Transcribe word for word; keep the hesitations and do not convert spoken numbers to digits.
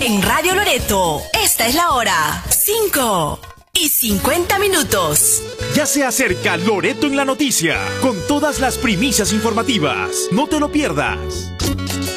En Radio Loreto, esta es la hora. cinco y cincuenta minutos. Ya se acerca Loreto en la noticia, con todas las primicias informativas. No te lo pierdas.